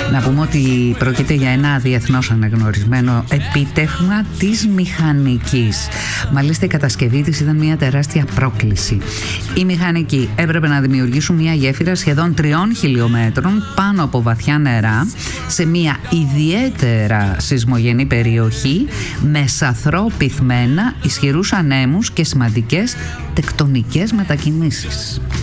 Να πούμε ότι πρόκειται για ένα διεθνώς αναγνωρισμένο επίτευγμα της μηχανικής. Μάλιστα η κατασκευή της ήταν μια τεράστια πρόκληση. Οι μηχανικοί έπρεπε να δημιουργήσουν μια γέφυρα σχεδόν 3 χιλιόμετρων πάνω από βαθιά νερά σε μια ιδιαίτερα σεισμογενή περιοχή με σαθρό πυθμένα, ισχυρούς ανέμους και σημαντικές τεκτονικές μετακινήσεις.